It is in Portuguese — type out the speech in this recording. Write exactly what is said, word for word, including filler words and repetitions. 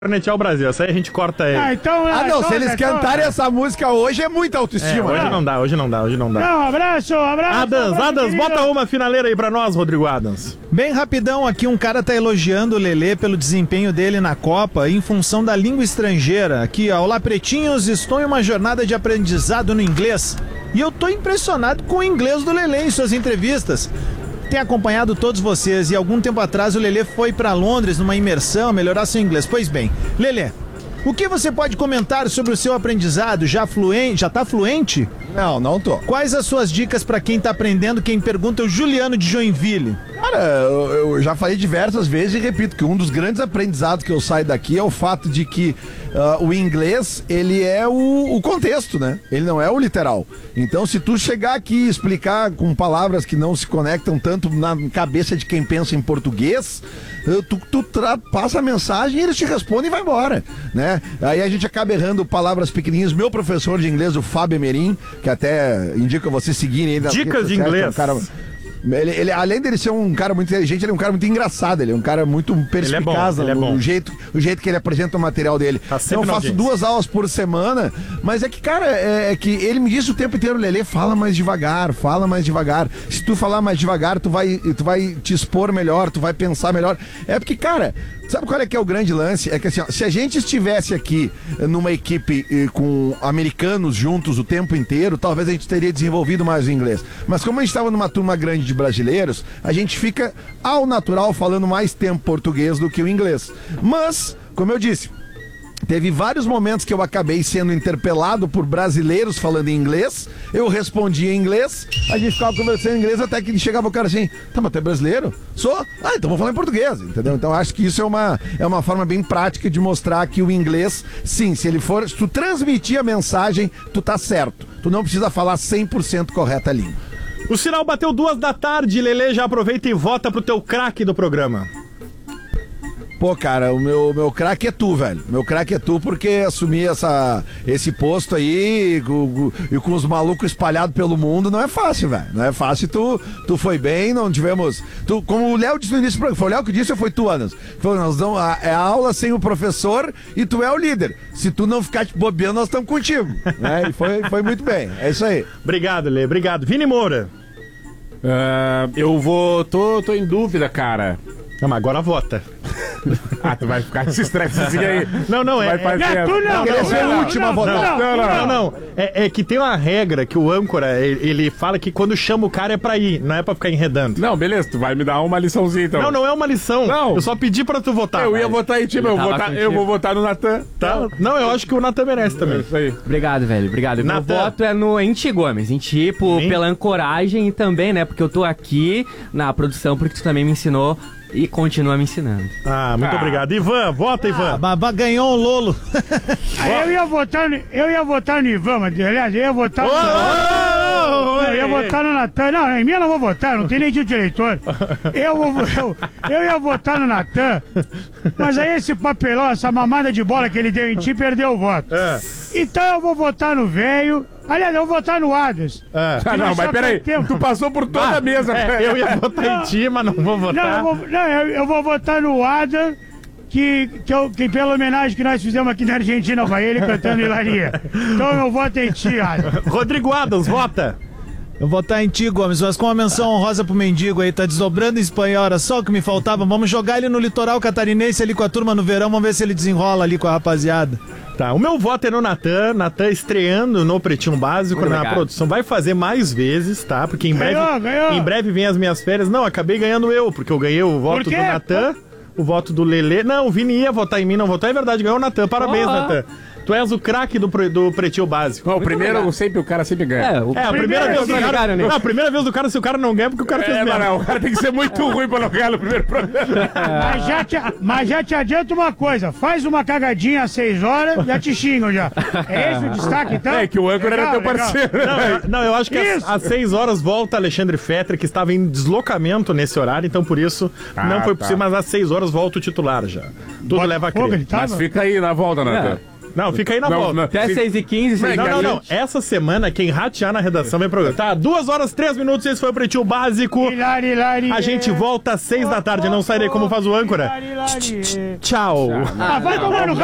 Cornetear o Brasil, essa aí a gente corta ele. Ah, então, ah não, então, se eles então, cantarem essa música hoje é muita autoestima. É, hoje né? não dá, hoje não dá, hoje não dá. Não, abraço, abraço. Adams, abraço, Adams, querido. bota uma finaleira aí pra nós, Rodrigo Adams. Bem rapidão aqui, um cara tá elogiando o Lelê pelo desempenho dele na Copa em função da língua estrangeira. Aqui, ó, olá pretinhos, estou em uma jornada de aprendizado no inglês e eu tô impressionado com o inglês do Lelê em suas entrevistas. Tenho acompanhado todos vocês e algum tempo atrás o Lelê foi pra Londres numa imersão, melhorar seu inglês. Pois bem, Lelê, o que você pode comentar sobre o seu aprendizado? Já fluente? Já tá fluente? Não, não tô. Quais as suas dicas pra quem tá aprendendo? Quem pergunta é o Juliano de Joinville. Cara, eu, eu já falei diversas vezes e repito que um dos grandes aprendizados que eu saio daqui é o fato de que uh, o inglês, ele é o, o contexto, né? Ele não é o literal. Então, se tu chegar aqui e explicar com palavras que não se conectam tanto na cabeça de quem pensa em português, tu, tu tra- passa a mensagem e eles te respondem e vai embora, né? Aí a gente acaba errando palavras pequenininhas. Meu professor de inglês, o Fábio Emerim, que até indica você seguirem ele nas Dicas redes de sociais, inglês. que é um cara... Ele, ele, além dele ser um cara muito inteligente, ele é um cara muito engraçado, ele é um cara muito perspicaz ele é bom, ele é no, bom. jeito, o jeito que ele apresenta o material dele. Tá Então sempre eu na faço audiência. duas aulas por semana, mas é que, cara, é, é que ele me disse o tempo inteiro, Lelê, fala mais devagar, fala mais devagar. Se tu falar mais devagar, tu vai, tu vai te expor melhor, tu vai pensar melhor. É porque, cara, sabe qual é que é o grande lance? É que assim, ó, se a gente estivesse aqui numa equipe eh, com americanos juntos o tempo inteiro, talvez a gente teria desenvolvido mais o inglês. Mas como a gente estava numa turma grande de brasileiros, a gente fica ao natural falando mais tempo português do que o inglês. Mas, como eu disse, teve vários momentos que eu acabei sendo interpelado por brasileiros falando em inglês, eu respondia em inglês, a gente ficava conversando em inglês até que chegava o cara assim, tá, mas tu é brasileiro? Sou? Ah, então vou falar em português, entendeu? Então acho que isso é uma, é uma forma bem prática de mostrar que o inglês, sim, se ele for, se tu transmitir a mensagem, tu tá certo. Tu não precisa falar cem por cento correta a língua. O sinal bateu duas da tarde, Lelê, já aproveita e vota pro teu craque do programa. Pô, cara, o meu, meu craque é tu, velho. Meu craque é tu porque assumir essa, esse posto aí e com, com, com os malucos espalhados pelo mundo não é fácil, velho. Não é fácil. Tu, tu foi bem, não tivemos... Tu, como o Léo disse no início do programa, foi o Léo que disse ou foi tu, Anas? Foi, nós damos a, é a aula sem o professor e tu é o líder. Se tu não ficar te bobeando, nós estamos contigo. Né? E foi, foi muito bem. É isso aí. Obrigado, Lelê, obrigado. Vini Moura. Uh, eu vou... Tô, tô em dúvida, cara. Não, mas agora vota. Ah, tu vai ficar esse estressezinho aí. Não, não, é... Vai fazer... É, tu não, Queria ser o último a votar. Não, não, Não, não. É, é que tem uma regra que o âncora, ele, ele fala que quando chama o cara é pra ir, não é pra ficar enredando. Não, beleza, tu vai me dar uma liçãozinha então. Não, não é uma lição. Não. Eu só pedi pra tu votar. Eu ia votar em ti, mas eu, tava votar, contigo. eu vou votar no Natan. Tá? Não, eu acho que o Natan merece É também. isso aí. Obrigado, velho. Obrigado. Meu Natan. voto é no em ti, Gomes. Em ti, por, Sim. pela ancoragem e também, né? Porque eu tô aqui na produção, porque tu também me ensinou e continua me ensinando. Ah, muito Ah. obrigado. Ivan, vota, Ivan. Ah, mas ganhou o Lolo. Aí eu ia votar no, eu ia votar no Ivan, mas aliás, eu ia votar no... Eu ia votar no Natan. Não, em mim eu não vou votar, não tem nem título de eleitor. Eu, vou, eu, eu ia votar no Natan, mas aí esse papelão, essa mamada de bola que ele deu em ti, perdeu o voto. É. Então eu vou votar no velho. Aliás, eu vou votar no Adams. É. Ah, não, mas peraí. tempo. Tu passou por toda a mesa. É, eu ia votar em ti, mas não vou votar. Não, eu vou, não, eu, eu vou votar no Adam, que, que, eu, que pela homenagem que nós fizemos aqui na Argentina pra ele cantando Hilaria. Então eu voto em ti, Adam. Rodrigo Adams, vota. Eu vou votar em ti, Gomes, mas com uma menção honrosa pro mendigo aí, tá desdobrando em espanhol, era só o que me faltava. Vamos jogar ele no litoral catarinense ali com a turma no verão, vamos ver se ele desenrola ali com a rapaziada. Tá, o meu voto é no Natan. Natan estreando no Pretinho Básico Muito na obrigado. produção. Vai fazer mais vezes, tá? Porque em breve, Ganhou, ganhou. em breve vem as minhas férias. Não, acabei ganhando eu, porque eu ganhei o voto Por do quê? Natan, o voto do Lelê. Não, o Vini ia votar em mim, não votou. É verdade, ganhou o Natan. Parabéns, Oh. Natan. Tu és o craque do, pre- do Pretinho Básico. Não, o primeiro, obrigado. sempre, o cara sempre ganha. É, o É, a primeira Primeiro vez do que cara. ganharam, né? Não, a primeira vez do cara, se o cara não ganha, é porque o cara fez É, mas merda. não, o cara tem que ser muito ruim pra não ganhar no primeiro programa. Mas já, te, mas já te adianto uma coisa: faz uma cagadinha às seis horas, já te xingam já. É esse o destaque, então? É que o âncora era Legal, teu legal. parceiro. Não, eu- não, eu acho que às, Isso. às seis horas volta Alexandre Fetter, que estava em deslocamento nesse horário, então por isso Ah, não foi tá. possível, mas às seis horas volta o titular já. Tudo Bota leva a fogo, crer. ele tava? Mas fica aí na volta, Natan. Não, fica aí na volta. não. Até seis e quinze, Não, não, não. Essa semana, quem ratear na redação vem pro... Tá, duas horas, três minutos, esse foi o Pretinho Básico. Hilari, hilari, A gente volta às seis da tarde, não sairei como faz o âncora. hilari, hilari. Tchau. Ah, vai tomar no